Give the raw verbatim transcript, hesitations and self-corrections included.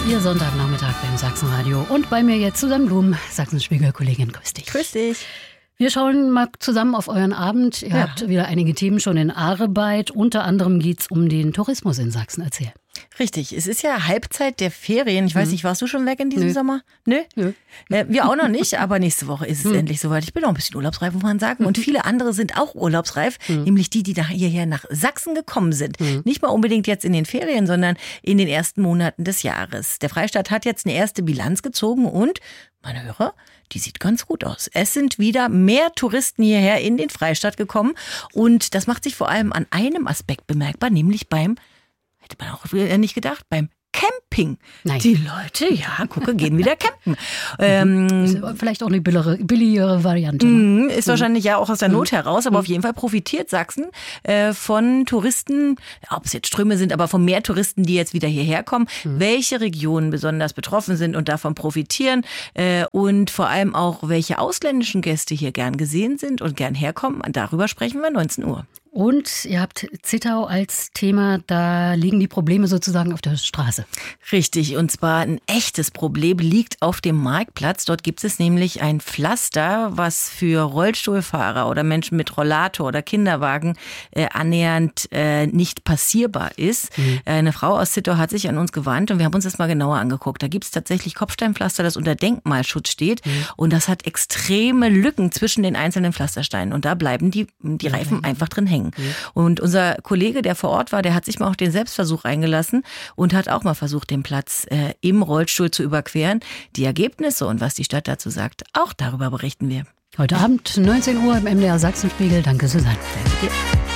Ihr Sonntagnachmittag beim Sachsenradio. Und bei mir jetzt Susanne Blum, Sachsenspiegel-Kollegin. Grüß dich. Grüß dich. Wir schauen mal zusammen auf euren Abend. Ihr Ja. habt wieder einige Themen schon in Arbeit. Unter anderem geht es um den Tourismus in Sachsen. Erzähl. Richtig, es ist ja Halbzeit der Ferien. Ich weiß nicht, warst du schon weg in diesem Nö. Sommer? Nö? Nö. Äh, wir auch noch nicht, aber nächste Woche ist es Hm. endlich soweit. Ich bin auch ein bisschen urlaubsreif, muss man sagen. Und viele andere sind auch urlaubsreif, nämlich die, die nach, hierher nach Sachsen gekommen sind. Nicht mal unbedingt jetzt in den Ferien, sondern in den ersten Monaten des Jahres. Der Freistaat hat jetzt eine erste Bilanz gezogen und, meine Hörer, die sieht ganz gut aus. Es sind wieder mehr Touristen hierher in den Freistaat gekommen und das macht sich vor allem an einem Aspekt bemerkbar, nämlich beim, hätte man auch nicht gedacht, beim Camping. Nein. Die Leute, ja, gucke, gehen wieder campen. ähm, Ist vielleicht auch eine billigere, billigere Variante. Ne? Mhm, Ist wahrscheinlich ja auch aus der Not heraus, aber auf jeden Fall profitiert Sachsen äh, von Touristen, ob es jetzt Ströme sind, aber von mehr Touristen, die jetzt wieder hierher kommen, welche Regionen besonders betroffen sind und davon profitieren äh, und vor allem auch, welche ausländischen Gäste hier gern gesehen sind und gern herkommen. Darüber sprechen wir neunzehn Uhr. Und ihr habt Zittau als Thema, da liegen die Probleme sozusagen auf der Straße. Richtig, und zwar ein echtes Problem liegt auf dem Marktplatz. Dort gibt es nämlich ein Pflaster, was für Rollstuhlfahrer oder Menschen mit Rollator oder Kinderwagen äh, annähernd äh, nicht passierbar ist. Mhm. Eine Frau aus Zittau hat sich an uns gewandt und wir haben uns das mal genauer angeguckt. Da gibt es tatsächlich Kopfsteinpflaster, das unter Denkmalschutz steht. Mhm. Und das hat extreme Lücken zwischen den einzelnen Pflastersteinen. Und da bleiben die, die Reifen mhm. einfach drin hängen. Und unser Kollege, der vor Ort war, der hat sich mal auf den Selbstversuch eingelassen und hat auch mal versucht, den Platz äh, im Rollstuhl zu überqueren. Die Ergebnisse und was die Stadt dazu sagt, auch darüber berichten wir. Heute Abend neunzehn Uhr im M D R Sachsenspiegel. Danke, Susanne. Danke dir.